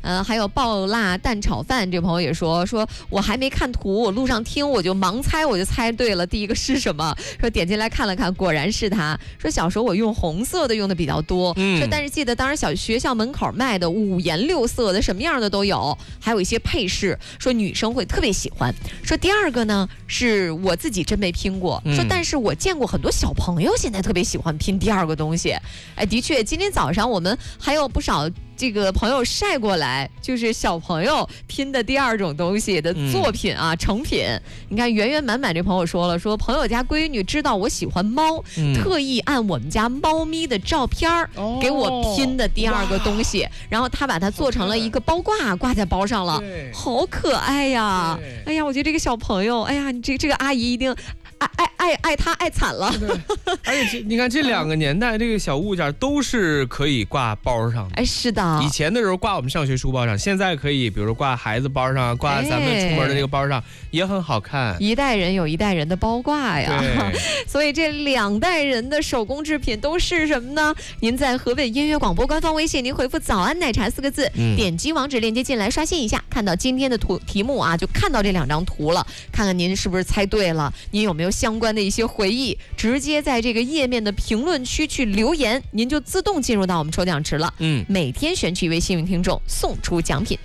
还有爆辣蛋炒饭，这朋友也说我还没看图，我路上听我就盲猜，我就猜对了，第一个是什么？说点进来看了看，果然是它。说小时候我用红色的用的比较多，说但是记得当时学校门口卖的五颜六色的，什么样的都有，还有一些配饰，说女生会特别喜欢。说第二个呢是我自己真没拼过，说但是我见过很多小朋友现在特别喜欢拼第二个东西。哎，的确，今天早上我们还有不少这个朋友晒过来，就是小朋友拼的第二种东西的作品啊，成品。你看圆圆满满这朋友说了，说朋友家闺女知道我喜欢猫，特意按我们家猫咪的照片给我拼的第二个东西，然后他把它做成了一个包挂，挂在包上了，好可爱呀！哎呀，我觉得这个小朋友，哎呀，你这个阿姨一定爱他爱惨了。 而且你看这两个年代，这个小物件都是可以挂包上的。 哎，是的， 以前的时候挂我们上学书包上，现在可以，比如说挂孩子包上，挂咱们出门的这个包上，也很好看。 一代人有一代人的包挂呀，所以这两代人的手工制品都是什么呢？您在河北音乐广播官方微信，您回复"早安奶茶"4个字，点击网址链接进来刷新一下，看到今天的题目啊，就看到这2张图了，看看您是不是猜对了，您有没有相关的一些回忆，直接在这个页面的评论区去留言，您就自动进入到我们抽奖池了。每天选取一位幸运听众，送出奖品。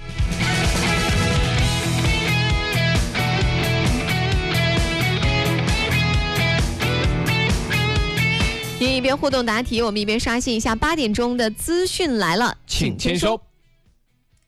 您一边互动答题，我们一边刷新一下8点钟的资讯来了， 请签收。